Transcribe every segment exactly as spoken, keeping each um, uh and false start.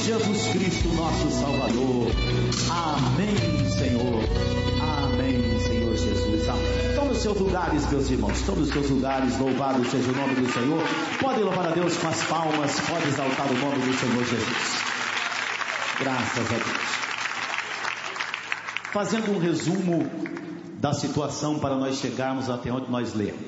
Jesus Cristo, nosso Salvador. Amém, Senhor. Amém, Senhor Jesus. Amém. Estão nos seus lugares, meus irmãos. Estão nos seus lugares. Louvado seja o nome do Senhor. Podem louvar a Deus com as palmas. Pode exaltar o nome do Senhor Jesus. Graças a Deus. Fazendo um resumo da situação para nós chegarmos até onde nós lemos.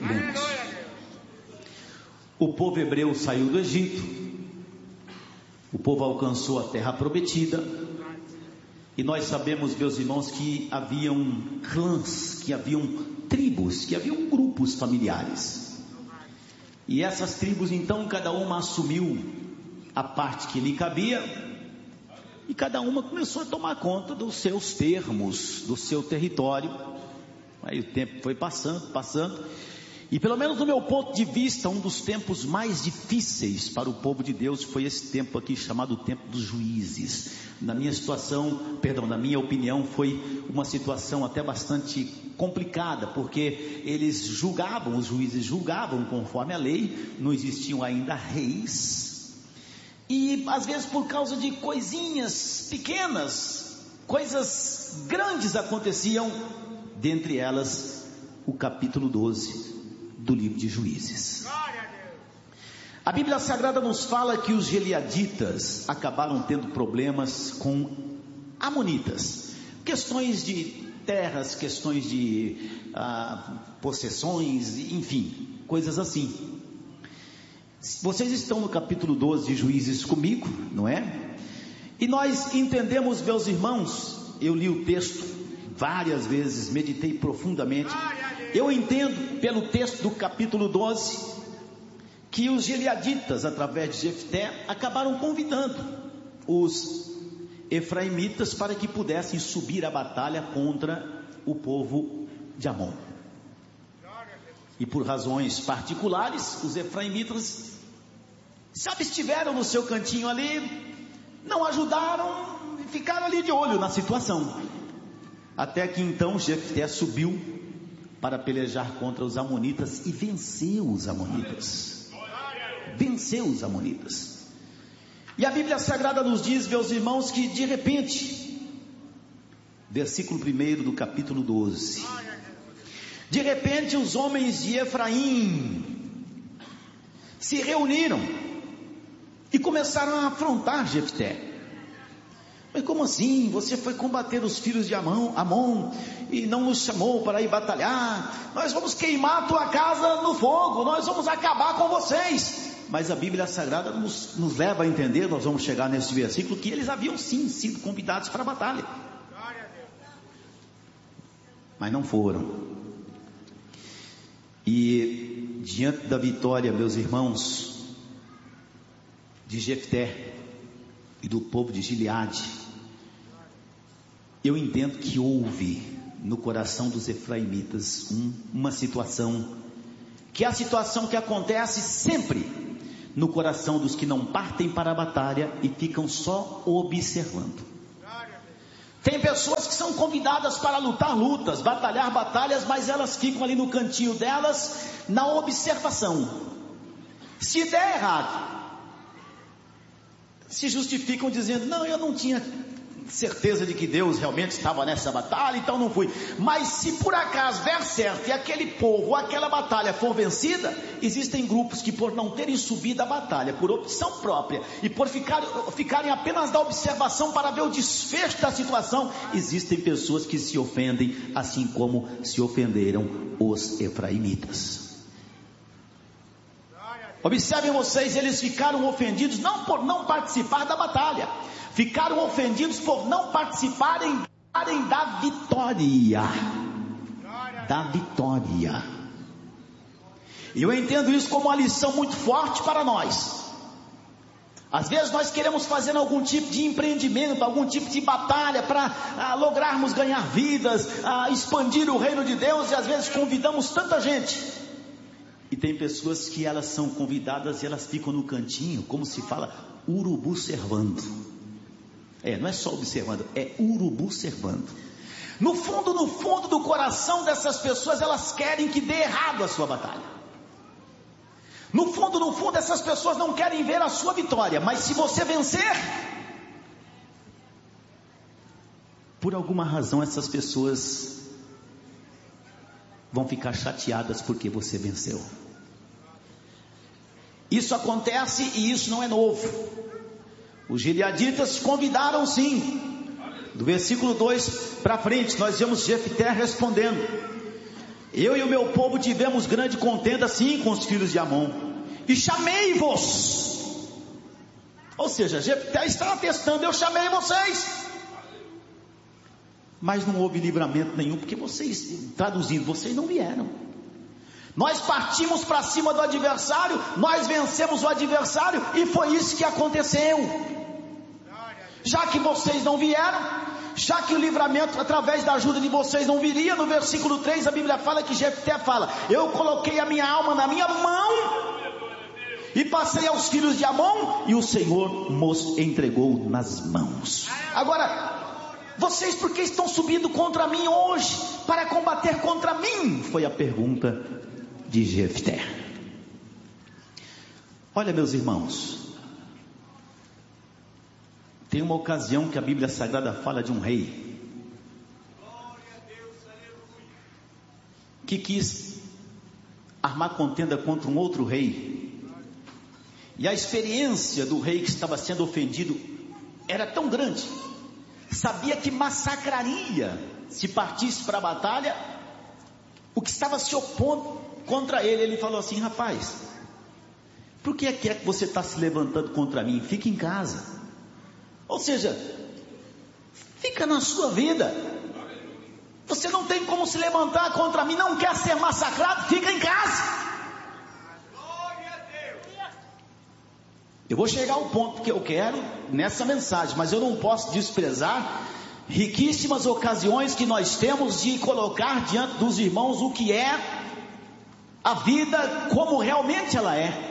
O povo hebreu saiu do Egito, o povo alcançou a terra prometida, e nós sabemos, meus irmãos, que haviam clãs, que haviam tribos, que haviam grupos familiares, e essas tribos então cada uma assumiu a parte que lhe cabia, e cada uma começou a tomar conta dos seus termos, do seu território. Aí o tempo foi passando, passando, e pelo menos do meu ponto de vista, um dos tempos mais difíceis para o povo de Deus foi esse tempo aqui chamado tempo dos juízes. Na minha situação, perdão, na minha opinião, foi uma situação até bastante complicada, porque eles julgavam, os juízes julgavam conforme a lei, não existiam ainda reis, e às vezes por causa de coisinhas pequenas, coisas grandes aconteciam, dentre elas o capítulo doze do livro de Juízes. A Bíblia Sagrada nos fala que os gileaditas acabaram tendo problemas com amonitas, questões de terras, questões de ah, possessões, enfim, coisas assim. Vocês estão no capítulo doze de Juízes comigo, não é? E nós entendemos, meus irmãos, eu li o texto várias vezes, meditei profundamente. Eu entendo pelo texto do capítulo doze que os gileaditas, através de Jefté, acabaram convidando os efraimitas para que pudessem subir a batalha contra o povo de Amon. E por razões particulares, os efraimitas se abstiveram no seu cantinho ali, não ajudaram, ficaram ali de olho na situação. Até que então Jefté subiu para pelejar contra os amonitas e venceu os amonitas. Venceu os amonitas. E a Bíblia Sagrada nos diz, meus irmãos, que de repente, versículo primeiro do capítulo doze, de repente os homens de Efraim se reuniram e começaram a afrontar Jefté. Mas como assim? Você foi combater os filhos de Amon, Amon e não nos chamou para ir batalhar? Nós vamos queimar a tua casa no fogo, nós vamos acabar com vocês. Mas a Bíblia Sagrada nos, nos leva a entender, nós vamos chegar nesse versículo, que eles haviam sim sido convidados para a batalha, mas não foram. E diante da vitória, meus irmãos, de Jefté e do povo de Gileade, eu entendo que houve no coração dos efraimitas um, uma situação, que é a situação que acontece sempre no coração dos que não partem para a batalha e ficam só observando. Tem pessoas que são convidadas para lutar lutas, batalhar batalhas, mas elas ficam ali no cantinho delas, na observação. Se der errado, se justificam dizendo, não, eu não tinha certeza de que Deus realmente estava nessa batalha, então não fui. Mas se por acaso der certo e aquele povo, aquela batalha for vencida, existem grupos que por não terem subido a batalha, por opção própria, e por ficar, ficarem apenas da observação para ver o desfecho da situação, existem pessoas que se ofendem, assim como se ofenderam os efraimitas. Observem vocês, eles ficaram ofendidos não por não participar da batalha, ficaram ofendidos por não participarem da vitória, da vitória. E eu entendo isso como uma lição muito forte para nós. Às vezes nós queremos fazer algum tipo de empreendimento, algum tipo de batalha para ah, lograrmos ganhar vidas, ah, expandir o reino de Deus, e às vezes convidamos tanta gente. E tem pessoas que elas são convidadas e elas ficam no cantinho, como se fala, urubu servando. É, não é só observando, é urubu servando. No fundo, no fundo do coração dessas pessoas, elas querem que dê errado a sua batalha. No fundo, no fundo, essas pessoas não querem ver a sua vitória. Mas se você vencer, por alguma razão essas pessoas vão ficar chateadas porque você venceu. Isso acontece e isso não é novo. Os gileaditas convidaram sim. Do versículo dois para frente, nós vemos Jefté respondendo: eu e o meu povo tivemos grande contenda sim com os filhos de Amon, e chamei-vos. Ou seja, Jefté está atestando: eu chamei vocês, mas não houve livramento nenhum, porque vocês, traduzindo, vocês não vieram. Nós partimos para cima do adversário, nós vencemos o adversário, e foi isso que aconteceu. Já que vocês não vieram, já que o livramento através da ajuda de vocês não viria, no versículo três a Bíblia fala que Jefté fala: eu coloquei a minha alma na minha mão e passei aos filhos de Amon, e o Senhor nos entregou nas mãos. Agora, vocês por que estão subindo contra mim hoje, para combater contra mim? Foi a pergunta de Jefté. Olha, meus irmãos, tem uma ocasião que a Bíblia Sagrada fala de um rei que quis armar contenda contra um outro rei, e a experiência do rei que estava sendo ofendido era tão grande, sabia que massacraria, se partisse para a batalha, o que estava se opondo contra ele. Ele falou assim: rapaz, por que é que, é que você está se levantando contra mim? Fica em casa. Ou seja, fica na sua vida. Você não tem como se levantar contra mim. Não quer ser massacrado? Fica em casa. Eu vou chegar ao ponto que eu quero nessa mensagem, mas eu não posso desprezar riquíssimas ocasiões que nós temos de colocar diante dos irmãos o que é a vida como realmente ela é.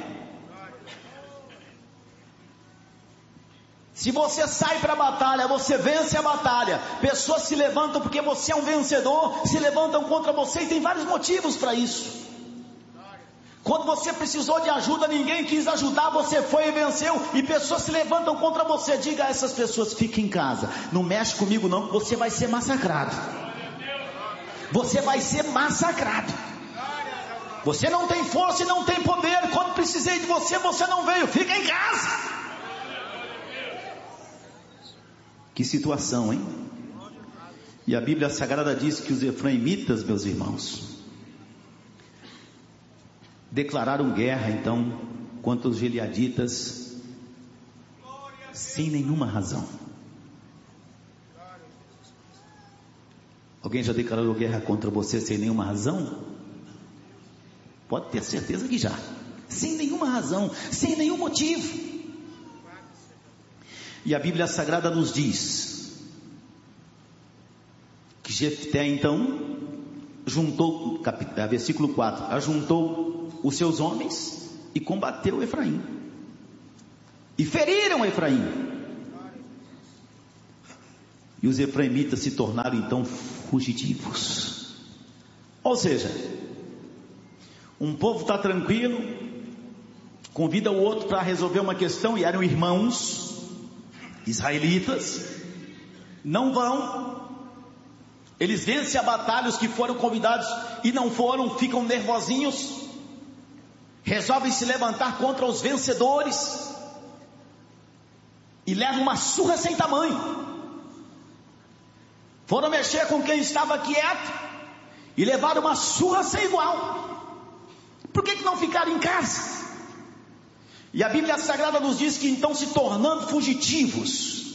Se você sai para a batalha, você vence a batalha, pessoas se levantam porque você é um vencedor, se levantam contra você, e tem vários motivos para isso. Quando você precisou de ajuda, ninguém quis ajudar, você foi e venceu, e pessoas se levantam contra você. Diga a essas pessoas: fique em casa, não mexe comigo não, você vai ser massacrado. Você vai ser massacrado. Você não tem força e não tem poder. Quando precisei de você, você não veio. Fica em casa. Que situação, hein? E a Bíblia Sagrada diz que os efraimitas, meus irmãos, declararam guerra então contra os gileaditas sem nenhuma razão. Alguém já declarou guerra contra você sem nenhuma razão? Pode ter certeza que já. Sem nenhuma razão, sem nenhum motivo. E a Bíblia Sagrada nos diz que Jefté então juntou, versículo quatro, ajuntou os seus homens e combateu Efraim, e feriram Efraim, e os efraimitas se tornaram então fugitivos. Ou seja, um povo está tranquilo, convida o outro para resolver uma questão, e eram irmãos israelitas, não vão, eles vencem a batalha, os que foram convidados e não foram, ficam nervosinhos, resolvem se levantar contra os vencedores, e levam uma surra sem tamanho. Foram mexer com quem estava quieto, e levaram uma surra sem igual. Por que que não ficaram em casa? E a Bíblia Sagrada nos diz que então, se tornando fugitivos,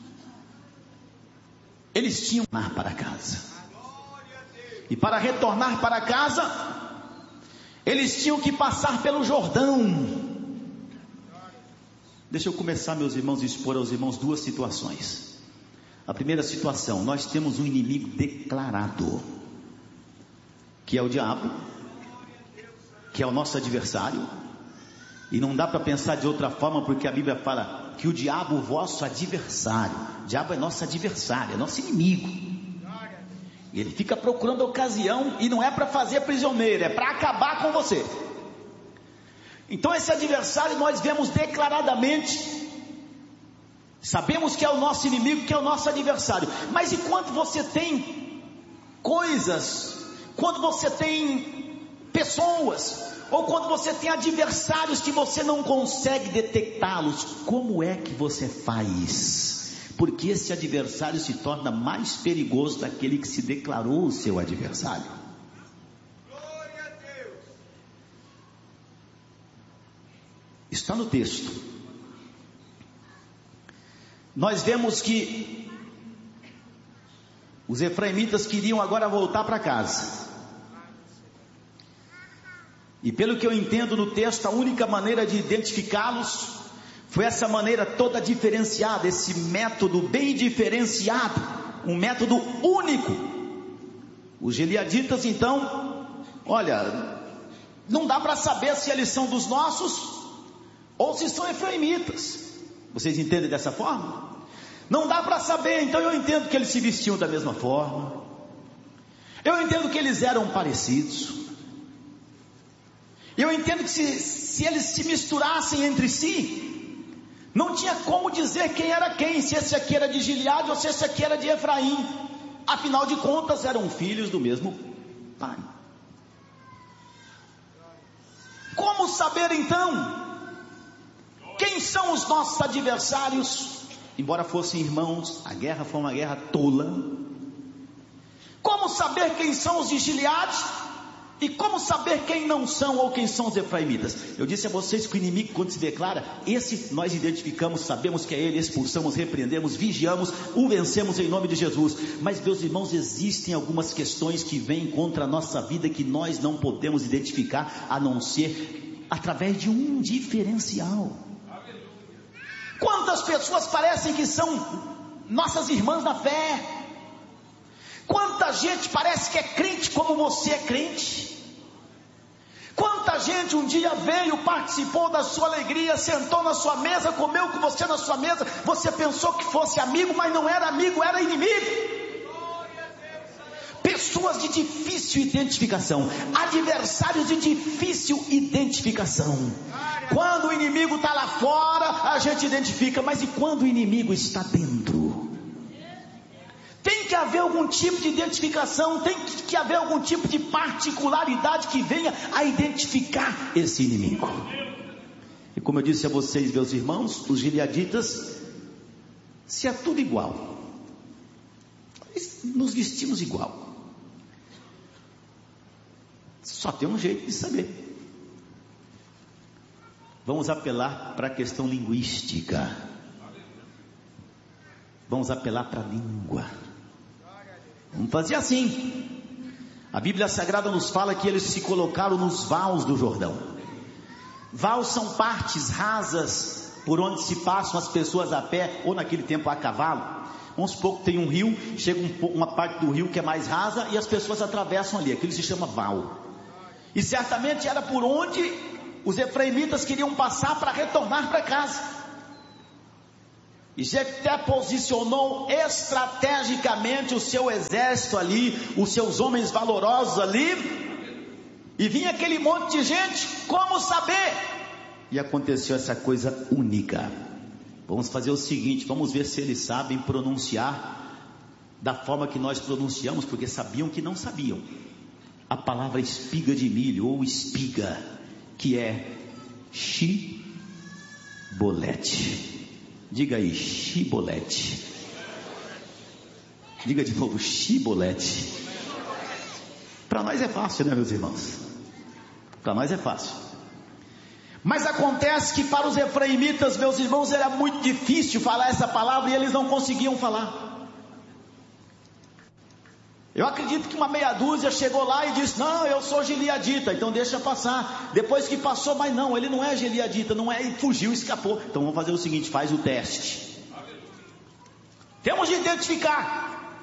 eles tinham que retornar para casa. E para retornar para casa, eles tinham que passar pelo Jordão. Deixa eu começar, meus irmãos, a expor aos irmãos duas situações. A primeira situação: nós temos um inimigo declarado, que é o diabo, que é o nosso adversário. E não dá para pensar de outra forma, porque a Bíblia fala que o diabo, vosso adversário, o diabo é nosso adversário, é nosso inimigo. Ele fica procurando ocasião, e não é para fazer prisioneiro, é para acabar com você. Então esse adversário nós vemos declaradamente Sabemos que é o nosso inimigo, que é o nosso adversário. Mas e quando você tem coisas, quando você tem pessoas, ou quando você tem adversários que você não consegue detectá-los, como é que você faz? Porque esse adversário se torna mais perigoso daquele que se declarou o seu adversário. Glória a Deus. Está no texto. Nós vemos que os efraimitas queriam agora voltar para casa. E pelo que eu entendo no texto, a única maneira de identificá-los foi essa maneira toda diferenciada, esse método bem diferenciado, um método único. Os gileaditas então, olha, não dá para saber se eles são dos nossos ou se são efraimitas. Vocês entendem dessa forma? Não dá para saber. Então eu entendo que eles se vestiam da mesma forma, eu entendo que eles eram parecidos, eu entendo que se, se eles se misturassem entre si, não tinha como dizer quem era quem, se esse aqui era de Gileade ou se esse aqui era de Efraim. Afinal de contas eram filhos do mesmo pai. Como saber então quem são os nossos adversários? Embora fossem irmãos, a guerra foi uma guerra tola. Como saber quem são os de Gileade? E como saber quem não são ou quem são os efraimitas? Eu disse a vocês que o inimigo, quando se declara, esse nós identificamos, sabemos que é ele, expulsamos, repreendemos, vigiamos, o vencemos em nome de Jesus. Mas meus irmãos, existem algumas questões que vêm contra a nossa vida que nós não podemos identificar, a não ser através de um diferencial. Quantas pessoas parecem que são nossas irmãs na fé? Quanta gente parece que é crente como você é crente? Quanta gente um dia veio, participou da sua alegria, sentou na sua mesa, comeu com você na sua mesa, você pensou que fosse amigo, mas não era amigo, era inimigo. Pessoas de difícil identificação, adversários de difícil identificação. Quando o inimigo está lá fora, a gente identifica, mas e quando o inimigo está dentro? Tem que haver algum tipo de identificação, tem que haver algum tipo de particularidade que venha a identificar esse inimigo. E como eu disse a vocês, meus irmãos, os gileaditas, se é tudo igual, nos vestimos igual, só tem um jeito de saber. Vamos apelar para a questão linguística. Vamos apelar para a língua. Vamos fazer assim. A Bíblia Sagrada nos fala que eles se colocaram nos vales do Jordão. Vales são partes rasas por onde se passam as pessoas a pé ou naquele tempo a cavalo. Vamos supor que tem um rio, chega um, uma parte do rio que é mais rasa e as pessoas atravessam ali. Aquilo se chama val. E certamente era por onde os efraimitas queriam passar para retornar para casa. E Jefté posicionou estrategicamente o seu exército ali, os seus homens valorosos ali, e vinha aquele monte de gente, como saber? E aconteceu essa coisa única. Vamos fazer o seguinte, vamos ver se eles sabem pronunciar da forma que nós pronunciamos, porque sabiam que não sabiam. A palavra espiga de milho, ou espiga, que é shibolete. Diga aí, shibolete. Diga de novo, shibolete. Para nós é fácil, né, meus irmãos? Para nós é fácil. Mas acontece que para os efraimitas, meus irmãos, era muito difícil falar essa palavra e eles não conseguiam falar. Eu acredito que uma meia dúzia chegou lá e disse: não, eu sou gileadita, então deixa passar. Depois que passou, mas não, ele não é gileadita, não é, e fugiu, escapou. Então vamos fazer o seguinte, faz o teste. Temos de identificar.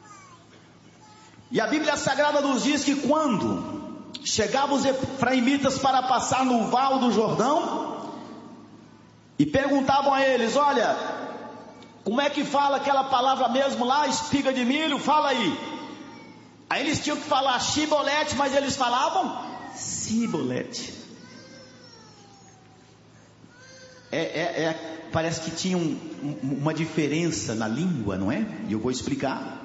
E a Bíblia Sagrada nos diz que quando chegavam os efraimitas para passar no val do Jordão, e perguntavam a eles: olha, como é que fala aquela palavra mesmo lá, espiga de milho, fala aí. Aí eles tinham que falar shibolete, mas eles falavam sibolete. é, é, é, parece que tinha um, um, uma diferença na língua, não é? E eu vou explicar.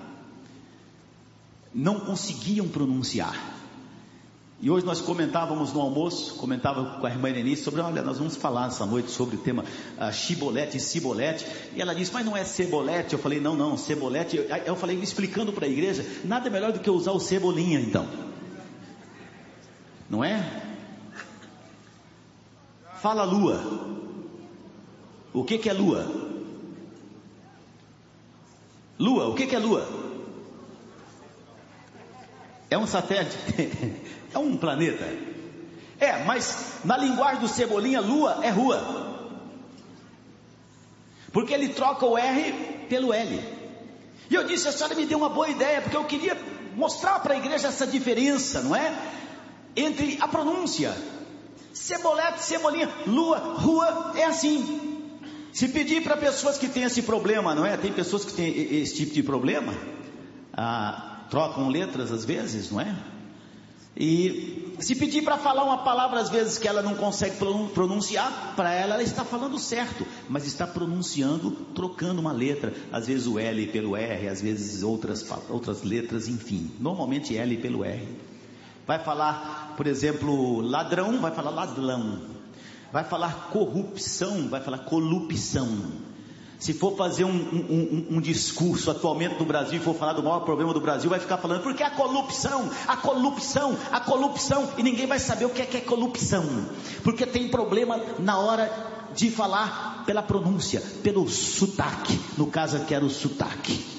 Não conseguiam pronunciar. E hoje nós comentávamos no almoço, comentava com a irmã Denise sobre, olha, nós vamos falar essa noite sobre o tema uh, chibolete e cibolete. E ela disse, mas não é cebolete? Eu falei, não, não, cebolete. Eu, eu falei, explicando para a igreja, nada melhor do que usar o cebolinha então. Não é? Fala lua. O que que é lua? Lua, o que que é lua? É um satélite. É um planeta. É, mas na linguagem do Cebolinha, lua é rua. Porque ele troca o R pelo L. E eu disse, a senhora me deu uma boa ideia, porque eu queria mostrar para a igreja essa diferença, não é? Entre a pronúncia. Cebolete, Cebolinha, lua, rua, é assim. Se pedir para pessoas que têm esse problema, não é? Tem pessoas que têm esse tipo de problema. Ah, trocam letras às vezes, não é? E se pedir para falar uma palavra às vezes que ela não consegue pronunciar, para ela ela está falando certo, mas está pronunciando, trocando uma letra, às vezes o L pelo R, às vezes outras, outras letras, enfim, normalmente L pelo R. Vai falar, por exemplo, ladrão, vai falar ladrão. Vai falar corrupção, vai falar corrupção. Se for fazer um, um, um, um discurso atualmente no Brasil, for falar do maior problema do Brasil, vai ficar falando, porque a corrupção, a corrupção, a corrupção, e ninguém vai saber o que é, que é corrupção, porque tem problema na hora de falar pela pronúncia, pelo sotaque, no caso aqui era o sotaque.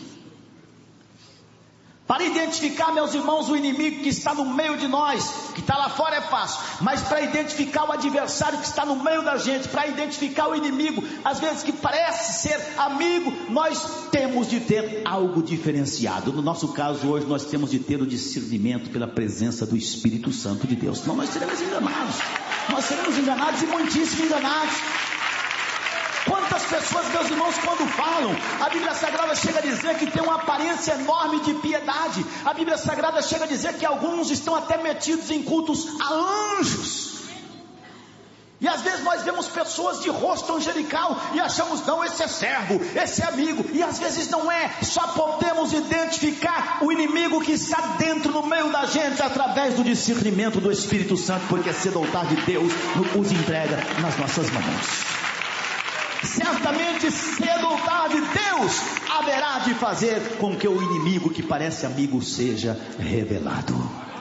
Para identificar, meus irmãos, o inimigo que está no meio de nós, que está lá fora é fácil, mas para identificar o adversário que está no meio da gente, para identificar o inimigo, às vezes que parece ser amigo, nós temos de ter algo diferenciado. No nosso caso hoje, nós temos de ter o discernimento pela presença do Espírito Santo de Deus, senão nós seremos enganados, nós seremos enganados e muitíssimo enganados. Quantas pessoas, meus irmãos, quando falam, a Bíblia Sagrada chega a dizer que tem uma aparência enorme de piedade. A Bíblia Sagrada chega a dizer que alguns estão até metidos em cultos a anjos. E às vezes nós vemos pessoas de rosto angelical e achamos, não, esse é servo, esse é amigo. E às vezes não é, só podemos identificar o inimigo que está dentro, no meio da gente, através do discernimento do Espírito Santo, porque cedo ou tarde Deus os entrega nas nossas mãos. Certamente cedo ou tarde Deus haverá de fazer com que o inimigo que parece amigo seja revelado.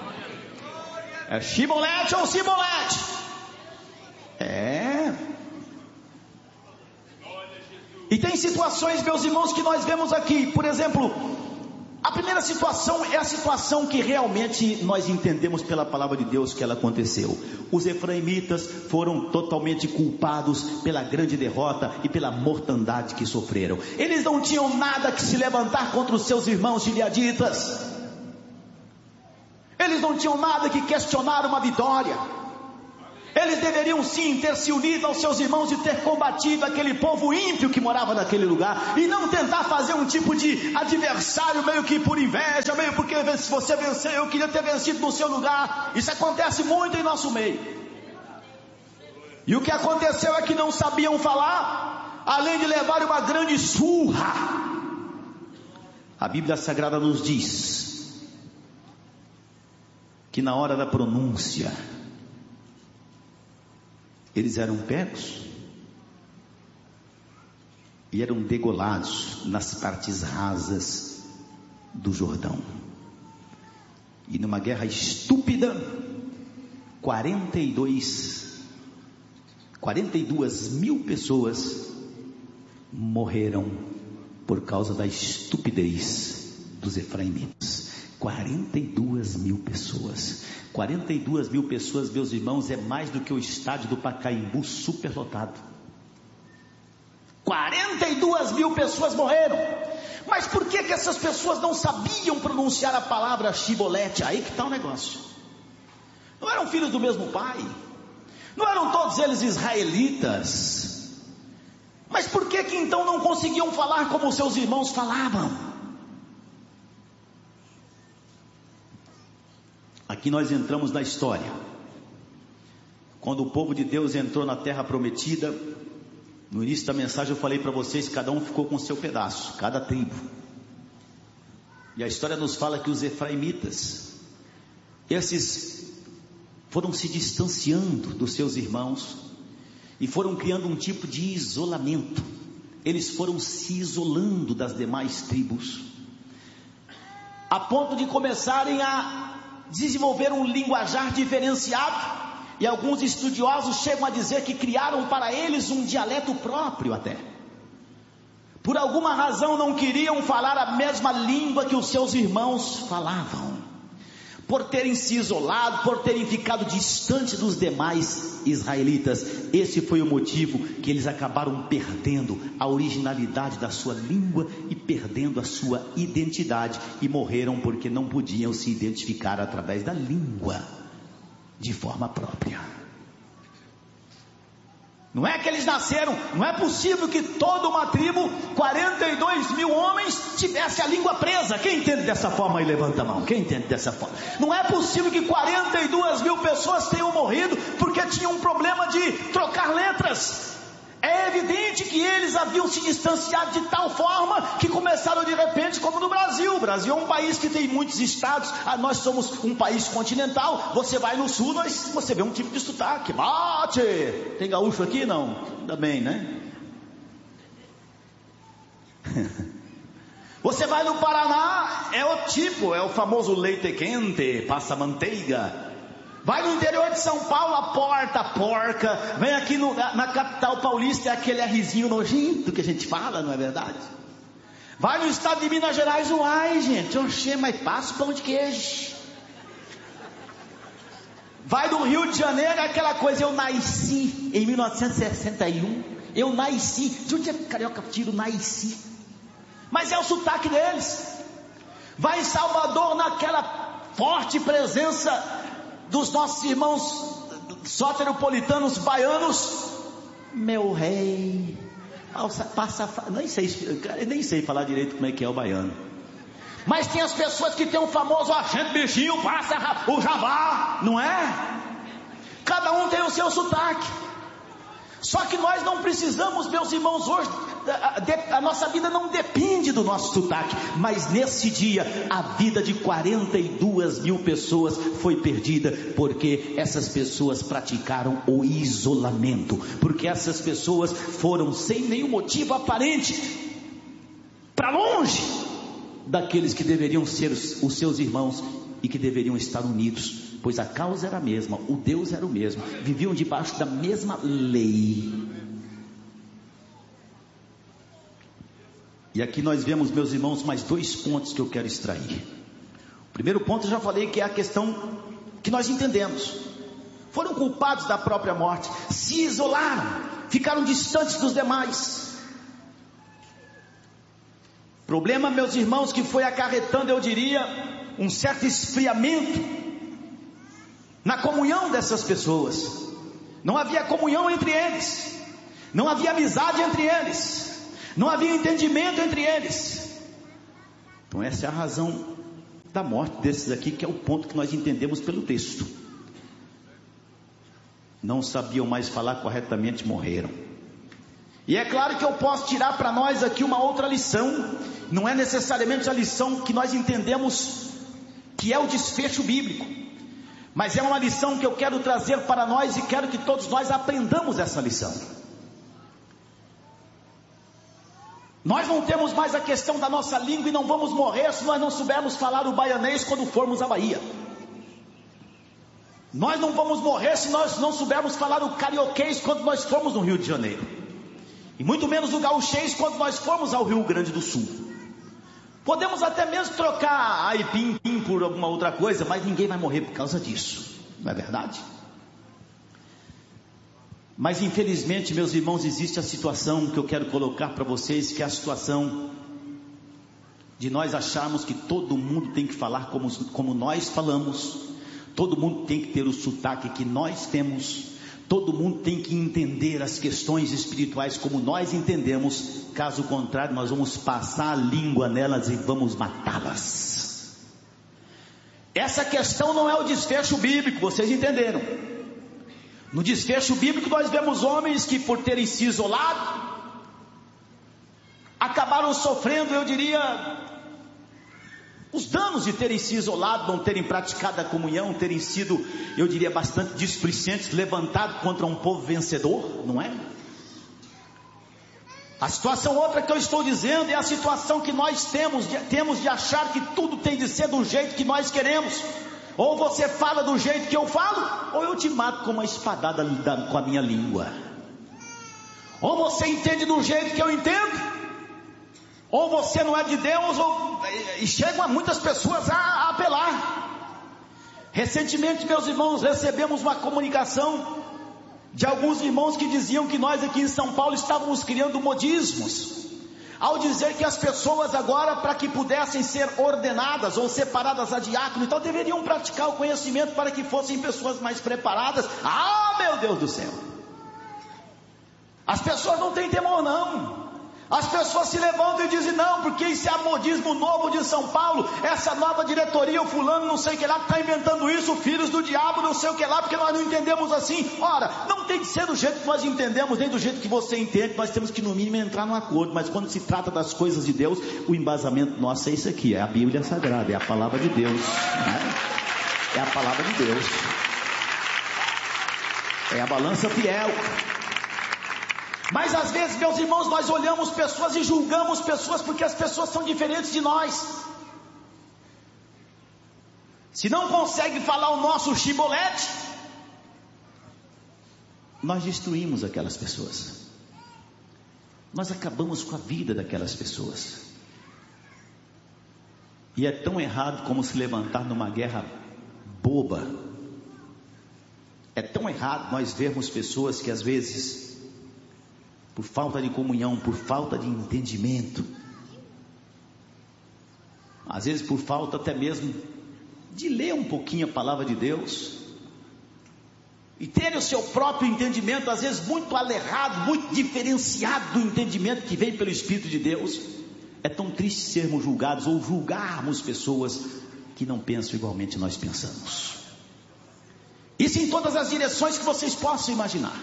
É chibolete ou cibolete? É. E tem situações, meus irmãos, que nós vemos aqui. Por exemplo, a primeira situação é a situação que realmente nós entendemos pela palavra de Deus que ela aconteceu. Os efraimitas foram totalmente culpados pela grande derrota e pela mortandade que sofreram. Eles não tinham nada que se levantar contra os seus irmãos gileaditas. Eles não tinham nada que questionar uma vitória. Eles deveriam sim ter se unido aos seus irmãos e ter combatido aquele povo ímpio que morava naquele lugar, e não tentar fazer um tipo de adversário meio que por inveja, meio porque se você vencer, eu queria ter vencido no seu lugar. Isso acontece muito em nosso meio. E o que aconteceu é que não sabiam falar, além de levar uma grande surra. A Bíblia Sagrada nos diz que na hora da pronúncia eles eram pegos e eram degolados nas partes rasas do Jordão. E numa guerra estúpida, quarenta e dois, quarenta e duas mil pessoas morreram por causa da estupidez dos efraimitas. quarenta e duas mil pessoas. quarenta e duas mil pessoas, meus irmãos, é mais do que o estádio do Pacaembu superlotado. quarenta e duas mil pessoas morreram. Mas por que que essas pessoas não sabiam pronunciar a palavra chibolete? Aí que está o negócio. Não eram filhos do mesmo pai? Não eram todos eles israelitas? Mas por que que então não conseguiam falar como seus irmãos falavam? Aqui nós entramos na história. Quando o povo de Deus entrou na terra prometida, No início da mensagem eu falei para vocês que cada um ficou com o seu pedaço, cada tribo. E a história nos fala que os efraimitas, esses foram se distanciando dos seus irmãos e foram criando um tipo de isolamento. Eles foram se isolando das demais tribos, a ponto de começarem a desenvolver um linguajar diferenciado. E alguns estudiosos chegam a dizer que criaram para eles um dialeto próprio até. Por alguma razão não queriam falar a mesma língua que os seus irmãos falavam. Por terem se isolado, por terem ficado distante dos demais israelitas. Esse foi o motivo que eles acabaram perdendo a originalidade da sua língua e perdendo a sua identidade. E morreram porque não podiam se identificar através da língua de forma própria. Não é que eles nasceram, não é possível que toda uma tribo, quarenta e dois mil homens, tivesse a língua presa. Quem entende dessa forma aí, levanta a mão. Quem entende dessa forma? Não é possível que quarenta e duas mil pessoas tenham morrido porque tinham um problema de trocar letras. É evidente que eles haviam se distanciado de tal forma que começaram de repente, como no Brasil. O Brasil é um país que tem muitos estados. Ah, nós somos um país continental. Você vai no sul, nós, você vê um tipo de sotaque. Bate! Tem gaúcho aqui? Não? Ainda bem, né? Você vai no Paraná, é o tipo, é o famoso leite quente, passa manteiga. Vai no interior de São Paulo, a porta, a porca. Vem aqui no, na, na capital paulista, é aquele Rzinho nojento que a gente fala, não é verdade? Vai no estado de Minas Gerais, uai gente, oxê, mas passa o pão de queijo. Vai no Rio de Janeiro, aquela coisa, eu nasci em mil novecentos e sessenta e um, eu nasci, de onde é que carioca tira o nasci? Mas é o sotaque deles. Vai em Salvador, naquela forte presença dos nossos irmãos soteropolitanos baianos, meu rei, passa, nem sei, nem sei falar direito como é que é o baiano, mas tem as pessoas que tem o famoso agente bichinho, passa o jabá, não é? Cada um tem o seu sotaque. Só que nós não precisamos, meus irmãos, hoje a, a nossa vida não depende do nosso sotaque, mas nesse dia a vida de quarenta e duas mil pessoas foi perdida, porque essas pessoas praticaram o isolamento, porque essas pessoas foram sem nenhum motivo aparente para longe daqueles que deveriam ser os, os seus irmãos e que deveriam estar unidos, pois a causa era a mesma, o Deus era o mesmo, viviam debaixo da mesma lei. E aqui nós vemos, meus irmãos, mais dois pontos que eu quero extrair. O primeiro ponto eu já falei, que é a questão que nós entendemos. Foram culpados da própria morte, se isolaram, ficaram distantes dos demais. Problema, meus irmãos, que foi acarretando, eu diria, um certo esfriamento na comunhão dessas pessoas. Não havia comunhão entre eles, não havia amizade entre eles, não havia entendimento entre eles. Então essa é a razão da morte desses aqui, que é o ponto que nós entendemos pelo texto. Não sabiam mais falar corretamente, morreram. E é claro que eu posso tirar para nós aqui uma outra lição. Não é necessariamente a lição que nós entendemos que é o desfecho bíblico, mas é uma lição que eu quero trazer para nós e quero que todos nós aprendamos essa lição. Nós não temos mais a questão da nossa língua e não vamos morrer se nós não soubermos falar o baianês quando formos à Bahia. Nós não vamos morrer se nós não soubermos falar o carioquês quando nós formos no Rio de Janeiro, e muito menos o gaúchês quando nós formos ao Rio Grande do Sul. Podemos até mesmo trocar aipim por alguma outra coisa, mas ninguém vai morrer por causa disso, não é verdade? Mas infelizmente, meus irmãos, existe a situação que eu quero colocar para vocês, que é a situação de nós acharmos que todo mundo tem que falar como, como nós falamos, todo mundo tem que ter o sotaque que nós temos, todo mundo tem que entender as questões espirituais como nós entendemos. Caso contrário, nós vamos passar a língua nelas e vamos matá-las. Essa questão não é o desfecho bíblico, vocês entenderam? No desfecho bíblico nós vemos homens que, por terem se isolado, acabaram sofrendo, eu diria, os danos de terem se isolado, não terem praticado a comunhão, terem sido, eu diria, bastante displicentes, levantados contra um povo vencedor, não é? A situação outra que eu estou dizendo é a situação que nós temos de, temos de achar que tudo tem de ser do jeito que nós queremos. Ou você fala do jeito que eu falo, ou eu te mato com uma espadada com a minha língua. Ou você entende do jeito que eu entendo, ou você não é de Deus, ou, e chegam a muitas pessoas a, a apelar. Recentemente, meus irmãos, recebemos uma comunicação de alguns irmãos que diziam que nós aqui em São Paulo estávamos criando modismos, ao dizer que as pessoas agora, para que pudessem ser ordenadas ou separadas a diácono, então deveriam praticar o conhecimento para que fossem pessoas mais preparadas. Ah, meu Deus do céu! As pessoas não têm temor não. As pessoas se levantam e dizem, não, porque isso é modismo novo de São Paulo, essa nova diretoria, o fulano não sei o que lá, que está inventando isso, filhos do diabo, não sei o que lá, porque nós não entendemos assim. Ora, não tem que ser do jeito que nós entendemos, nem do jeito que você entende, nós temos que no mínimo entrar no acordo, mas quando se trata das coisas de Deus, o embasamento nosso é isso aqui, é a Bíblia Sagrada, é a palavra de Deus, né? É a palavra de Deus, é a balança fiel. Mas às vezes, meus irmãos, nós olhamos pessoas e julgamos pessoas porque as pessoas são diferentes de nós. Se não consegue falar o nosso chibolete, nós destruímos aquelas pessoas. Nós acabamos com a vida daquelas pessoas. E é tão errado como se levantar numa guerra boba. É tão errado nós vermos pessoas que às vezes, por falta de comunhão, por falta de entendimento, às vezes por falta até mesmo de ler um pouquinho a palavra de Deus, e ter o seu próprio entendimento, às vezes muito alerrado, muito diferenciado do entendimento que vem pelo Espírito de Deus. É tão triste sermos julgados, ou julgarmos pessoas que não pensam igualmente nós pensamos. Isso em todas as direções que vocês possam imaginar.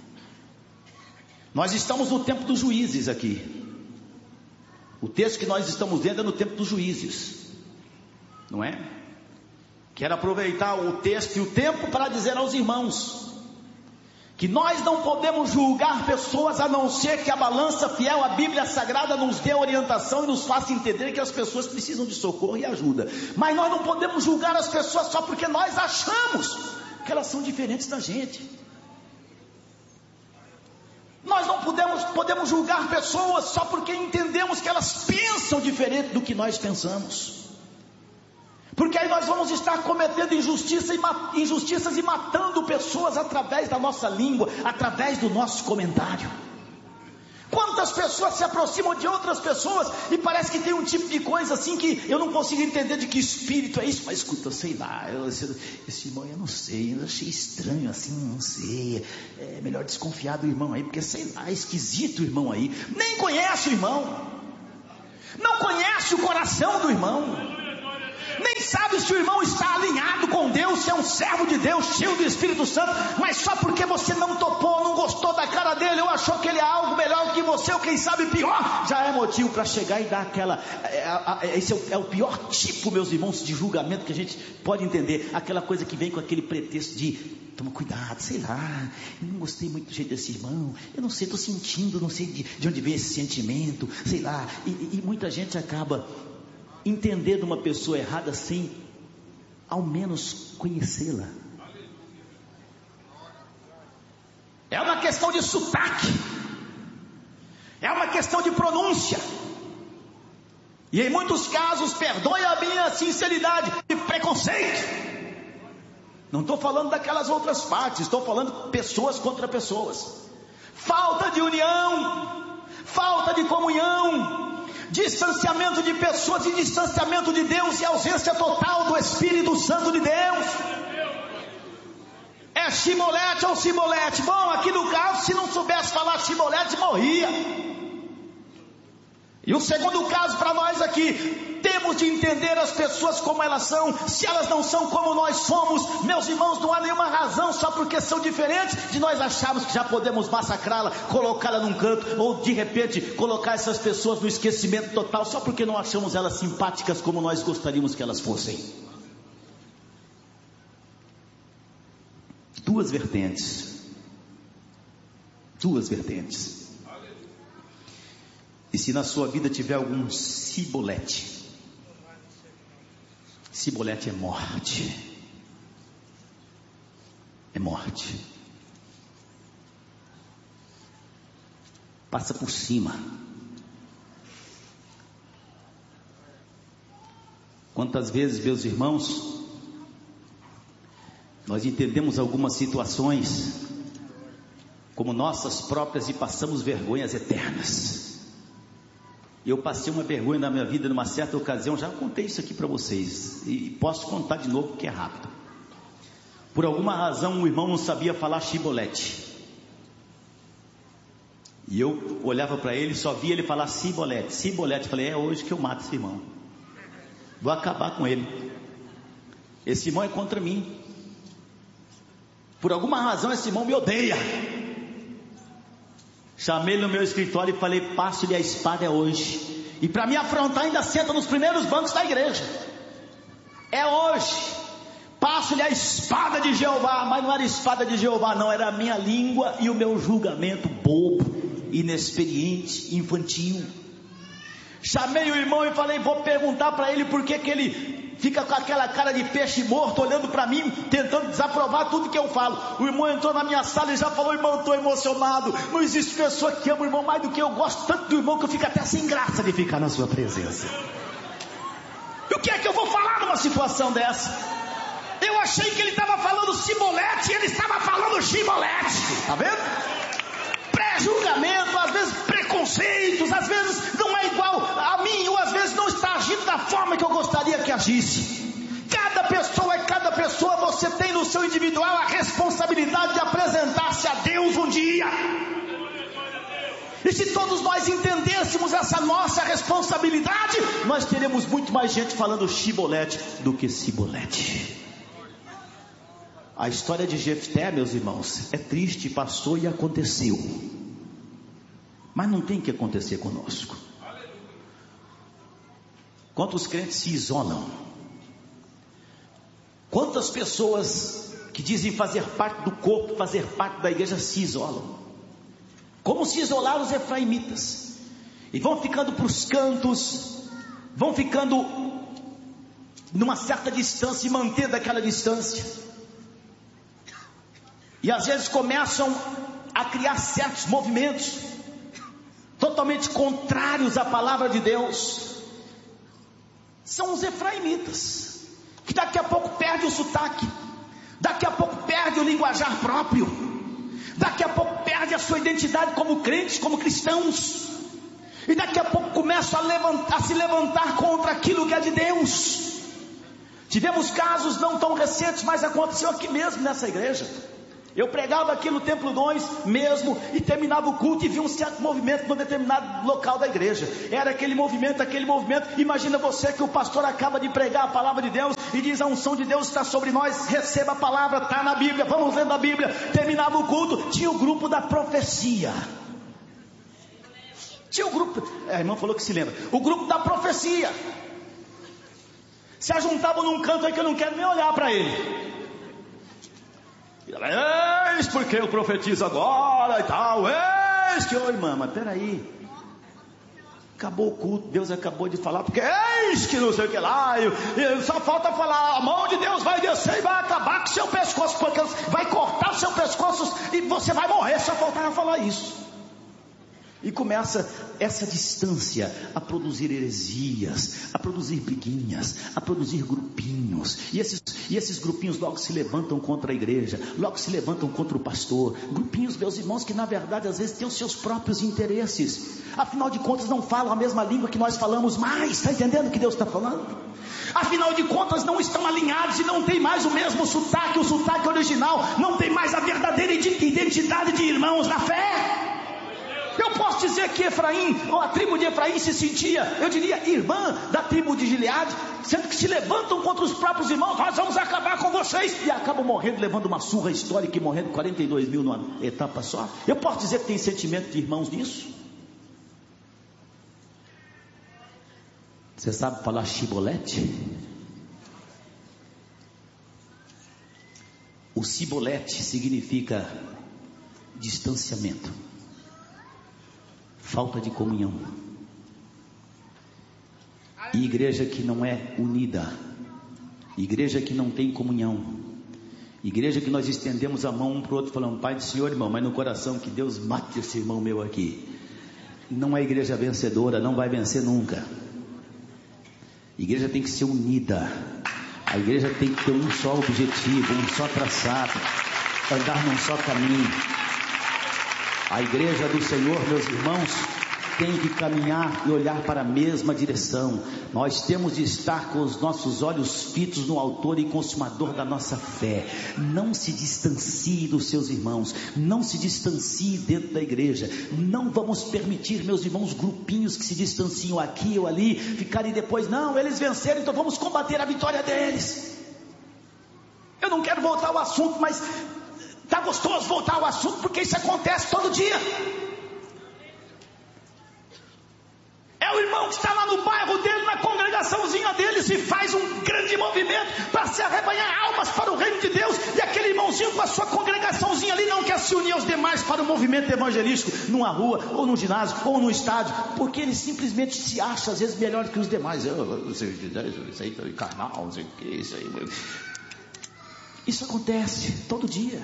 Nós estamos no tempo dos juízes aqui. O texto que nós estamos vendo é no tempo dos juízes, não é? Quero aproveitar o texto e o tempo para dizer aos irmãos que nós não podemos julgar pessoas a não ser que a balança fiel, a Bíblia Sagrada, nos dê orientação e nos faça entender que as pessoas precisam de socorro e ajuda. Mas nós não podemos julgar as pessoas só porque nós achamos que elas são diferentes da gente. Nós não podemos, podemos julgar pessoas só porque entendemos que elas pensam diferente do que nós pensamos. Porque aí nós vamos estar cometendo injustiça e, injustiças e matando pessoas através da nossa língua, através do nosso comentário. Quantas pessoas se aproximam de outras pessoas e parece que tem um tipo de coisa assim que eu não consigo entender de que espírito é isso, mas escuta, sei lá, eu, esse, esse irmão eu não sei, eu achei estranho assim, não sei, é melhor desconfiar do irmão aí, porque sei lá, é esquisito o irmão aí, nem conhece o irmão, não conhece o coração do irmão, nem sabe se o irmão está alinhado com Deus, se é um servo de Deus, cheio do Espírito Santo, mas só porque você não topou, não gostou da cara dele, ou achou que ele é algo melhor que você, ou quem sabe pior, já é motivo para chegar e dar aquela, é, é, esse é o, é o pior tipo, meus irmãos, de julgamento que a gente pode entender, aquela coisa que vem com aquele pretexto de, toma cuidado, sei lá, eu não gostei muito do jeito desse irmão, eu não sei, estou sentindo, não sei de, de onde vem esse sentimento, sei lá, e, e muita gente acaba entendendo uma pessoa errada sem ao menos conhecê-la. É uma questão de sotaque, é uma questão de pronúncia, e em muitos casos, perdoe a minha sinceridade, de preconceito. Não estou falando daquelas outras partes, estou falando pessoas contra pessoas, falta de união, falta de comunhão, distanciamento de pessoas e distanciamento de Deus e ausência total do Espírito Santo de Deus. É chibolete ou cibolete? Bom, aqui no caso, se não soubesse falar chibolete, morria. E o segundo caso para nós aqui, Temos de entender as pessoas como elas são. Se elas não são como nós somos, meus irmãos, não há nenhuma razão, só porque são diferentes, de nós acharmos que já podemos massacrá-la, colocá-la num canto, ou de repente colocar essas pessoas no esquecimento total, só porque não achamos elas simpáticas como nós gostaríamos que elas fossem. Duas vertentes. Duas vertentes. E se na sua vida tiver algum cibolete, cibolete é morte. É morte. Passa por cima. Quantas vezes, meus irmãos, nós entendemos algumas situações como nossas próprias e passamos vergonhas eternas. Eu passei uma vergonha na minha vida numa certa ocasião, já contei isso aqui para vocês, e posso contar de novo porque é rápido. Por alguma razão o irmão não sabia falar chibolete, e eu olhava para ele, só via ele falar cibolete, cibolete. Falei, é hoje que eu mato esse irmão, vou acabar com ele, esse irmão é contra mim. Por alguma razão esse irmão me odeia. Chamei ele no meu escritório e falei, passo-lhe a espada é hoje. E para me afrontar ainda senta nos primeiros bancos da igreja. É hoje. Passo-lhe a espada de Jeová. Mas não era espada de Jeová não, era a minha língua e o meu julgamento bobo, inexperiente, infantil. Chamei o irmão e falei, vou perguntar para ele por que que ele fica com aquela cara de peixe morto, olhando para mim, tentando desaprovar tudo que eu falo. O irmão entrou na minha sala e já falou, irmão, eu estou emocionado. Não existe pessoa que ama o irmão mais do que eu. Gosto tanto do irmão que eu fico até sem graça de ficar na sua presença. E o que é que eu vou falar numa situação dessa? Eu achei que ele estava falando cibolete e ele estava falando chibolete. Tá vendo? Pré-julgamento, às vezes preconceitos, às vezes não é igual a mim, ou às vezes não está agindo da forma que eu gostaria que agisse. Cada pessoa é cada pessoa. Você tem no seu individual a responsabilidade de apresentar-se a Deus um dia. E se todos nós entendêssemos essa nossa responsabilidade, nós teremos muito mais gente falando chibolete do que cibolete. A história de Jefté, meus irmãos, é triste, passou e aconteceu. Mas não tem que acontecer conosco. Quantos crentes se isolam? Quantas pessoas que dizem fazer parte do corpo, fazer parte da igreja, se isolam? Como se isolaram os efraimitas? E vão ficando para os cantos, vão ficando numa certa distância e mantendo aquela distância. E às vezes começam a criar certos movimentos totalmente contrários à palavra de Deus. São os efraimitas, que daqui a pouco perde o sotaque, daqui a pouco perde o linguajar próprio, daqui a pouco perde a sua identidade como crentes, como cristãos, e daqui a pouco começam a, levantar, a se levantar contra aquilo que é de Deus. Tivemos casos não tão recentes, mas aconteceu aqui mesmo nessa igreja. Eu pregava aqui no Templo dois mesmo, e terminava o culto e via um certo movimento num determinado local da igreja. Era aquele movimento, aquele movimento. Imagina você que o pastor acaba de pregar a palavra de Deus e diz, a unção de Deus está sobre nós, receba a palavra, está na Bíblia, vamos lendo a Bíblia. Terminava o culto, tinha o grupo da profecia. Tinha o grupo, a irmã falou que se lembra, o grupo da profecia. Se ajuntavam num canto aí que eu não quero nem olhar para ele. Eis porque eu profetizo agora e tal, eis que, ô irmã, mas peraí, acabou o culto, Deus acabou de falar, porque eis que não sei o que lá, e, e só falta falar, a mão de Deus vai descer e vai acabar com o seu pescoço, porque vai cortar o seu pescoço e você vai morrer, só faltava falar isso. E começa essa distância a produzir heresias, a produzir briguinhas, a produzir grupinhos. E esses, e esses grupinhos logo se levantam contra a igreja, logo se levantam contra o pastor. Grupinhos, meus irmãos, que na verdade às vezes têm os seus próprios interesses. Afinal de contas não falam a mesma língua que nós falamos mais. Está entendendo o que Deus está falando? Afinal de contas não estão alinhados e não tem mais o mesmo sotaque, o sotaque original. Não tem mais a verdadeira identidade de irmãos na fé. Eu posso dizer que Efraim, ou a tribo de Efraim se sentia, eu diria, irmã da tribo de Gileade, sendo que se levantam contra os próprios irmãos, nós vamos acabar com vocês, e acabam morrendo, levando uma surra histórica e morrendo quarenta e dois mil numa etapa só. Eu posso dizer que tem sentimento de irmãos nisso? Você sabe falar Shibolete? O Shibolete significa distanciamento, falta de comunhão. E igreja que não é unida, igreja que não tem comunhão, igreja que nós estendemos a mão um para o outro falando, Pai do Senhor, irmão, mas no coração que Deus mate esse irmão meu aqui. Não é igreja vencedora, não vai vencer nunca. Igreja tem que ser unida. A igreja tem que ter um só objetivo, um só traçado, andar num só caminho. A igreja do Senhor, meus irmãos, tem que caminhar e olhar para a mesma direção. Nós temos de estar com os nossos olhos fitos no autor e consumador da nossa fé. Não se distancie dos seus irmãos, não se distancie dentro da igreja. Não vamos permitir, meus irmãos, grupinhos que se distanciam aqui ou ali, ficarem depois, não, eles venceram, então vamos combater a vitória deles. Eu não quero voltar ao assunto, mas está gostoso voltar ao assunto, porque isso acontece todo dia. É o irmão que está lá no bairro dele, na congregaçãozinha deles, e faz um grande movimento para se arrebanhar almas para o reino de Deus, e aquele irmãozinho com a sua congregaçãozinha ali não quer se unir aos demais para o movimento evangelístico, numa rua, ou no ginásio, ou no estádio, porque ele simplesmente se acha às vezes melhor que os demais. Eu, eu, sei, isso aí é carnal, não sei o que, isso aí. Isso acontece todo dia.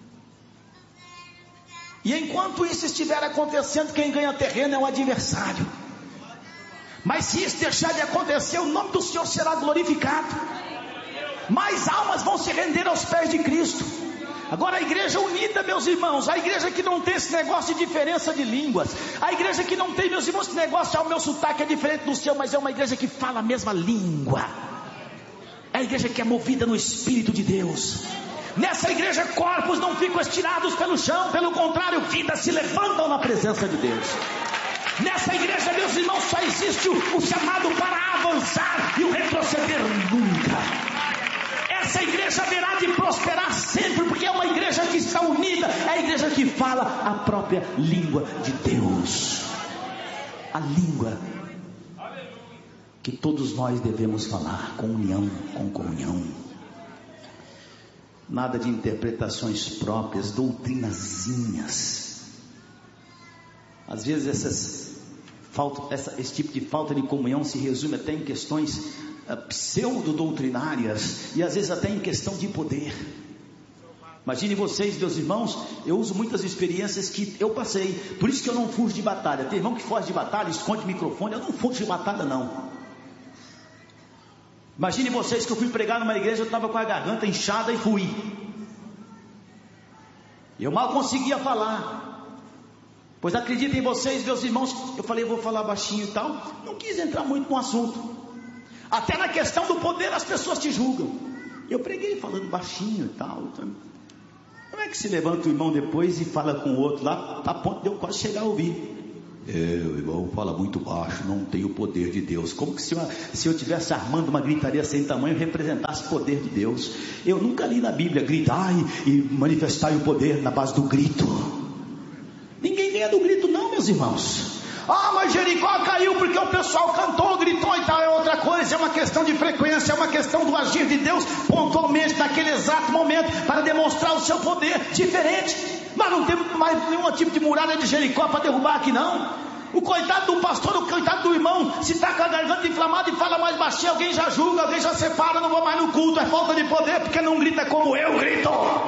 E enquanto isso estiver acontecendo, quem ganha terreno é o adversário. Mas se isso deixar de acontecer, o nome do Senhor será glorificado. Mais almas vão se render aos pés de Cristo. Agora a igreja unida, meus irmãos, a igreja que não tem esse negócio de diferença de línguas, a igreja que não tem, meus irmãos, esse negócio, ah, o meu sotaque é diferente do seu, mas é uma igreja que fala a mesma língua. É a igreja que é movida no Espírito de Deus. Nessa igreja corpos não ficam estirados pelo chão, pelo contrário, vidas se levantam na presença de Deus. Nessa igreja, meus irmãos, só existe o, o chamado para avançar e o retroceder nunca. Essa igreja haverá de prosperar sempre, porque é uma igreja que está unida, é a igreja que fala a própria língua de Deus, a língua que todos nós devemos falar, com união, com comunhão. Nada de interpretações próprias, doutrinazinhas. Às vezes essas, falta, essa, esse tipo de falta de comunhão se resume até em questões uh, pseudo-doutrinárias, e às vezes até em questão de poder. Imagine vocês, meus irmãos, eu uso muitas experiências que eu passei, por isso que eu não fujo de batalha. Tem irmão que foge de batalha, esconde o microfone, eu não fujo de batalha não. Imagine vocês que eu fui pregar numa igreja, eu estava com a garganta inchada e fui. Eu mal conseguia falar. Pois acreditem vocês, meus irmãos, eu falei, eu vou falar baixinho e tal. Não quis entrar muito no assunto. Até na questão do poder as pessoas te julgam. Eu preguei falando baixinho e tal. Como é que se levanta o irmão depois e fala com o outro lá, a ponto de eu quase chegar a ouvir? Eu, irmão, fala muito baixo, não tem o poder de Deus. Como que se eu, se eu tivesse armando uma gritaria sem tamanho, representasse o poder de Deus? Eu nunca li na Bíblia, gritai e manifestai o poder na base do grito. Ninguém ganha do grito não, meus irmãos. Ah, mas Jericó caiu porque o pessoal cantou, gritou e tal, é outra coisa, é uma questão de frequência, é uma questão do agir de Deus, pontualmente, naquele exato momento, para demonstrar o seu poder diferente. Mas não tem mais nenhum tipo de muralha de Jericó para derrubar aqui não. O coitado do pastor, o coitado do irmão, se está com a garganta inflamada e fala mais baixinho, alguém já julga, alguém já separa, não vou mais no culto, é falta de poder, porque não grita como eu grito.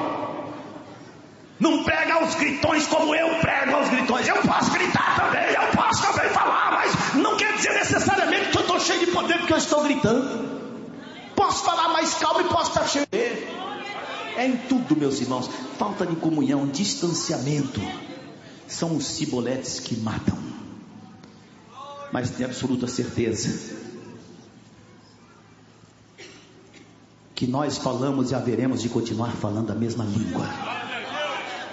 Não prega aos gritões como eu prego aos gritões. Eu posso gritar também, eu posso também falar, mas não quer dizer necessariamente que eu estou cheio de poder porque eu estou gritando. Posso falar mais calmo e posso estar cheio de poder. É em tudo, meus irmãos. Falta de comunhão, distanciamento, são os ciboletes que matam. Mas tenho absoluta certeza que nós falamos e haveremos de continuar falando a mesma língua.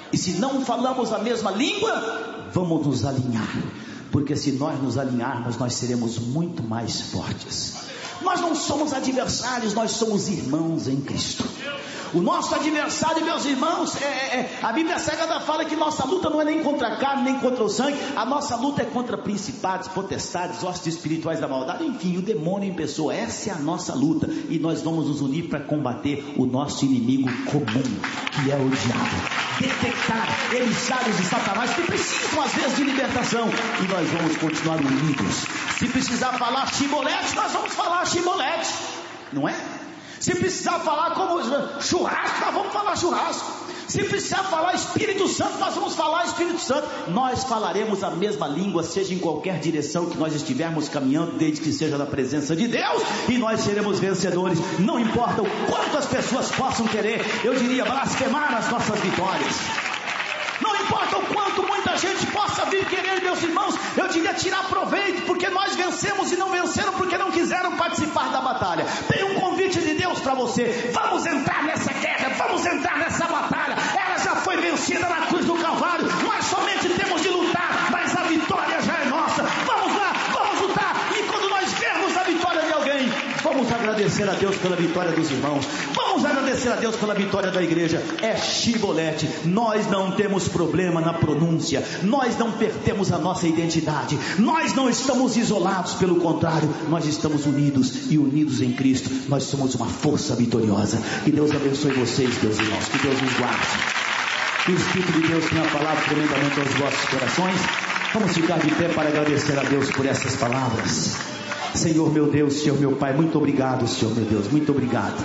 E se não falamos a mesma língua, vamos nos alinhar, porque se nós nos alinharmos, nós seremos muito mais fortes. Nós não somos adversários, nós somos irmãos em Cristo. O nosso adversário, meus irmãos, é, é, a Bíblia Sagrada fala que nossa luta não é nem contra a carne, nem contra o sangue. A nossa luta é contra principados, potestades, hostes espirituais da maldade, enfim, o demônio em pessoa. Essa é a nossa luta, e nós vamos nos unir para combater o nosso inimigo comum, que é o diabo. Detectar emissários de Satanás que precisam às vezes de libertação, e nós vamos continuar unidos. Se precisar falar chibolete, nós vamos falar chibolete, não é? Se precisar falar como churrasco, nós vamos falar churrasco. Se precisar falar Espírito Santo, nós vamos falar Espírito Santo. Nós falaremos a mesma língua, seja em qualquer direção que nós estivermos caminhando, desde que seja na presença de Deus, e nós seremos vencedores. Não importa o quanto as pessoas possam querer, eu diria, blasfemar as nossas vitórias. Não importa o quanto muita gente possa vir querer, meus irmãos, eu diria tirar proveito, porque nós vencemos e não venceram porque não quiseram participar da batalha. Tem um convite de Deus para você: vamos entrar nessa guerra, vamos entrar nessa batalha. Ela já foi vencida na cruz do Calvário, nós somente temos de lutar, mas a vitória já é nossa. Vamos lá, vamos lutar, e quando nós vermos a vitória de alguém, vamos agradecer a Deus pela vitória dos irmãos, vamos agradecer a Deus pela vitória da igreja. É chibolete. Nós não temos problema na pronúncia, nós não perdemos a nossa identidade, nós não estamos isolados, pelo contrário, nós estamos unidos, e unidos em Cristo, nós somos uma força vitoriosa. Que Deus abençoe vocês, meus irmãos, que Deus nos guarde, que o Espírito de Deus tenha falado tremendamente aos vossos corações. Vamos ficar de pé para agradecer a Deus por essas palavras. Senhor meu Deus, Senhor meu Pai, muito obrigado, Senhor meu Deus, muito obrigado.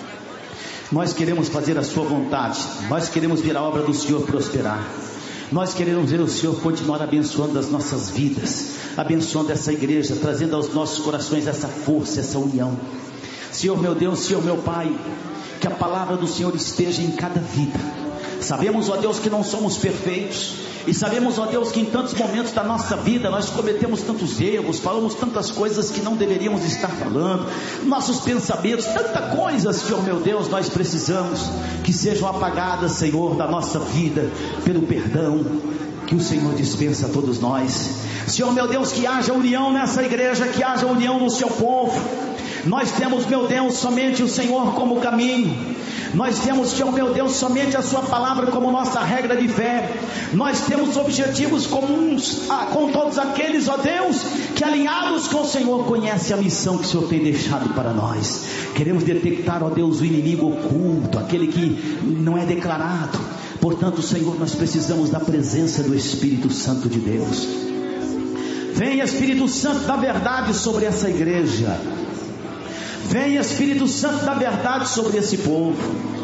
Nós queremos fazer a sua vontade, nós queremos ver a obra do Senhor prosperar, nós queremos ver o Senhor continuar abençoando as nossas vidas, abençoando essa igreja, trazendo aos nossos corações essa força, essa união. Senhor meu Deus, Senhor meu Pai, que a palavra do Senhor esteja em cada vida. Sabemos, ó Deus, que não somos perfeitos, e sabemos, ó Deus, que em tantos momentos da nossa vida nós cometemos tantos erros, falamos tantas coisas que não deveríamos estar falando, nossos pensamentos, tanta coisa, Senhor meu Deus, nós precisamos que sejam apagadas, Senhor, da nossa vida, pelo perdão que o Senhor dispensa a todos nós. Senhor meu Deus, que haja união nessa igreja, que haja união no seu povo. Nós temos, meu Deus, somente o Senhor como caminho. Nós temos, Senhor meu Deus, somente a sua palavra como nossa regra de fé. Nós temos objetivos comuns a, com todos aqueles, ó Deus, que alinhados com o Senhor conhecem a missão que o Senhor tem deixado para nós. Queremos detectar, ó Deus, o inimigo oculto, aquele que não é declarado. Portanto, Senhor, nós precisamos da presença do Espírito Santo de Deus. Venha, Espírito Santo da verdade, sobre essa igreja. Venha, Espírito Santo da verdade, sobre esse povo.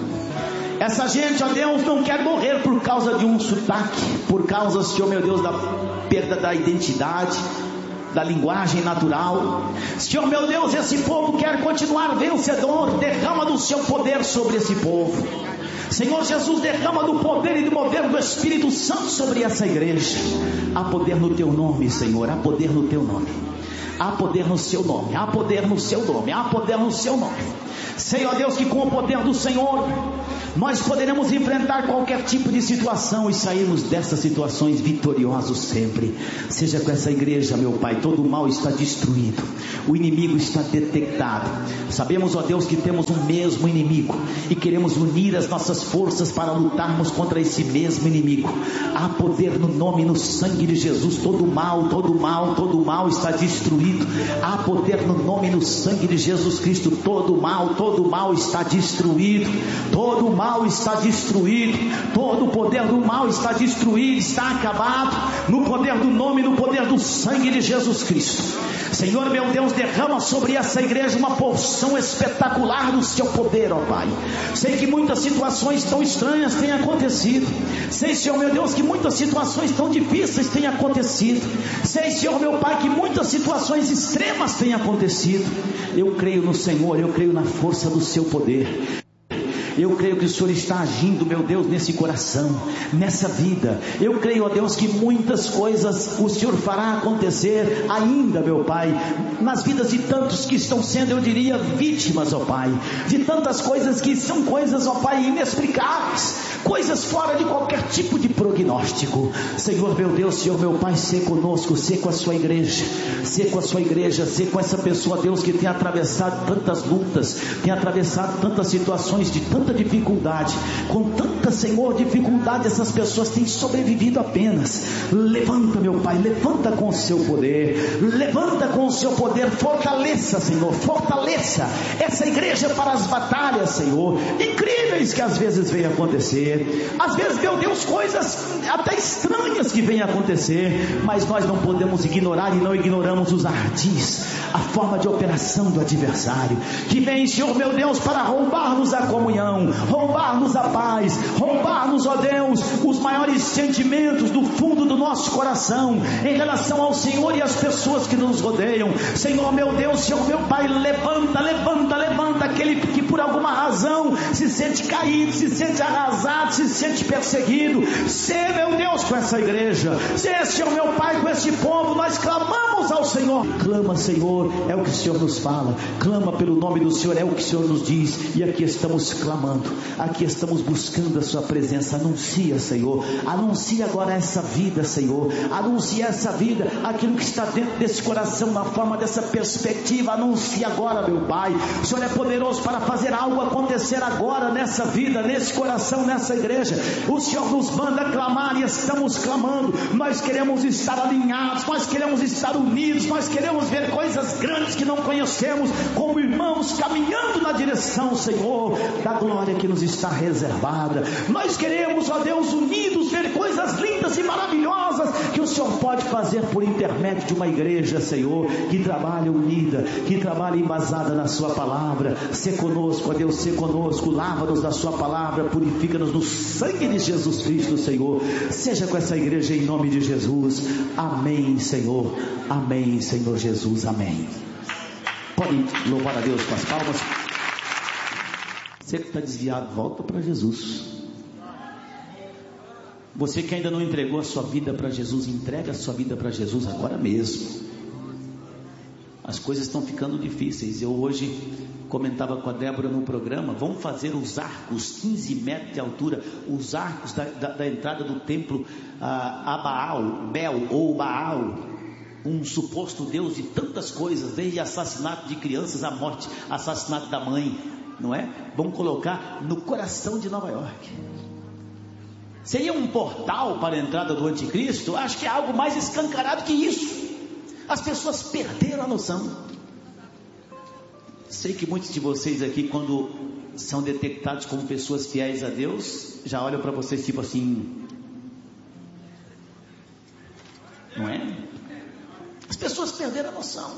Essa gente, ó Deus, não quer morrer por causa de um sotaque, por causa, Senhor meu Deus, da perda da identidade, da linguagem natural. Senhor meu Deus, esse povo quer continuar vencedor. Derrama do seu poder sobre esse povo. Senhor Jesus, derrama do poder e do mover do Espírito Santo sobre essa igreja. Há poder no teu nome, Senhor, há poder no teu nome. Há poder no seu nome, há poder no seu nome, há poder no seu nome. Sei, ó Deus, que com o poder do Senhor nós poderemos enfrentar qualquer tipo de situação e sairmos dessas situações vitoriosos sempre. Seja com essa igreja, meu Pai, todo o mal está destruído, o inimigo está detectado. Sabemos, ó Deus, que temos um mesmo inimigo e queremos unir as nossas forças para lutarmos contra esse mesmo inimigo. Há poder no nome e no sangue de Jesus. Todo mal, todo mal, todo mal está destruído. Há poder no nome e no sangue de Jesus Cristo. Todo mal, todo mal está destruído. Todo mal está destruído. Todo o poder do mal está destruído, está acabado, no poder do nome e no poder do sangue de Jesus Cristo. Senhor meu Deus, derrama sobre essa igreja uma porção espetacular do seu poder, ó Pai. Sei que muitas situações tão estranhas têm acontecido. Sei, Senhor meu Deus, que muitas situações tão difíceis têm acontecido. Sei, Senhor meu Pai, que muitas situações extremas têm acontecido. Eu creio no Senhor, eu creio na força do seu poder. Eu creio que o Senhor está agindo, meu Deus, nesse coração, nessa vida. Eu creio, ó Deus, que muitas coisas o Senhor fará acontecer ainda, meu Pai, nas vidas de tantos que estão sendo, eu diria, vítimas, ó Pai, de tantas coisas que são coisas, ó Pai, inexplicáveis, coisas fora de qualquer tipo de prognóstico. Senhor, meu Deus, Senhor, meu Pai, sê conosco, sê com a sua igreja, sê com a sua igreja, sê com essa pessoa, Deus, que tem atravessado tantas lutas, tem atravessado tantas situações de tanta dificuldade, com tanta, Senhor, dificuldade, essas pessoas têm sobrevivido apenas. Levanta, meu Pai, levanta com o seu poder, levanta com o seu poder, fortaleça, Senhor, fortaleça essa igreja para as batalhas, Senhor, incríveis que às vezes vem acontecer, às vezes, meu Deus, coisas até estranhas que vêm acontecer, mas nós não podemos ignorar e não ignoramos os ardis, a forma de operação do adversário, que vem, Senhor, meu Deus, para roubar-nos a comunhão, roubar-nos a paz, roubar-nos, ó Deus, os maiores sentimentos do fundo do nosso coração, em relação ao Senhor e às pessoas que nos rodeiam. Senhor, meu Deus, Senhor, meu Pai, levanta, levanta, levanta aquele que por alguma razão se sente caído, se sente arrasado, se sente perseguido. Sê, meu Deus, com essa igreja, sê, Senhor, meu Pai, com esse povo. Nós clamamos ao Senhor. Clama, Senhor, é o que o Senhor nos fala, clama pelo nome do Senhor, é o que o Senhor nos diz, e aqui estamos clamando, aqui estamos buscando a sua presença. Anuncia, Senhor, anuncia agora essa vida, Senhor, anuncia essa vida, aquilo que está dentro desse coração, na forma dessa perspectiva, anuncia agora, meu Pai. O Senhor é poderoso para fazer algo acontecer agora, nessa vida, nesse coração, nessa igreja. O Senhor nos manda clamar e estamos clamando. Nós queremos estar alinhados, nós queremos estar unidos, nós queremos ver coisas grandes que não conhecemos, como irmãos caminhando na direção, Senhor, da glória que nos está reservada. Nós queremos, ó Deus, unidos, ver coisas lindas e maravilhosas que o Senhor pode fazer por intermédio de uma igreja, Senhor, que trabalha unida, que trabalha embasada na sua palavra. Sê conosco, ó Deus, sê conosco, lava-nos da sua palavra, purifica-nos no sangue de Jesus Cristo, Senhor. Seja com essa igreja em nome de Jesus. Amém, Senhor. Amém, Senhor Jesus. Amém. Pode louvar a Deus com as palmas. Você que está desviado, volta para Jesus. Você que ainda não entregou a sua vida para Jesus, entrega a sua vida para Jesus agora mesmo. As coisas estão ficando difíceis. Eu hoje comentava com a Débora no programa, vamos fazer os arcos, quinze metros de altura, os arcos da, da, da entrada do templo a, a Baal, Bel ou Baal, um suposto Deus de tantas coisas, desde assassinato de crianças à morte, assassinato da mãe, não é? Vamos colocar no coração de Nova York. Seria um portal para a entrada do anticristo? Acho que é algo mais escancarado que isso. As pessoas perderam a noção. Sei que muitos de vocês aqui, quando são detectados como pessoas fiéis a Deus, já olham para vocês tipo assim, não é? As pessoas perderam a noção.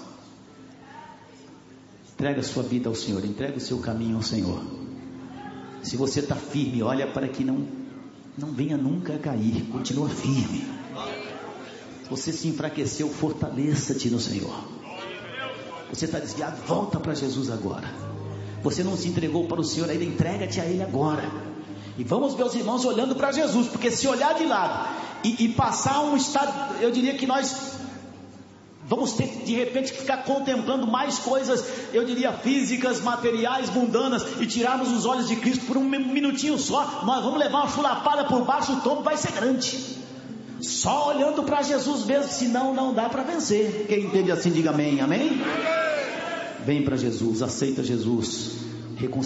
Entrega a sua vida ao Senhor, entrega o seu caminho ao Senhor. Se você está firme, olha para que não, não venha nunca a cair, continua firme. Se você se enfraqueceu, fortaleça-te no Senhor. Você está desviado, volta para Jesus agora. Você não se entregou para o Senhor ainda, entrega-te a Ele agora. E vamos, meus irmãos, olhando para Jesus, porque se olhar de lado e, e passar um estado, eu diria que nós vamos ter de repente que ficar contemplando mais coisas, eu diria físicas, materiais, mundanas, e tirarmos os olhos de Cristo por um minutinho só. Nós vamos levar uma chulapada por baixo, o tombo vai ser grande. Só olhando para Jesus mesmo, senão não dá para vencer. Quem entende assim, diga amém, amém? Vem para Jesus, aceita Jesus.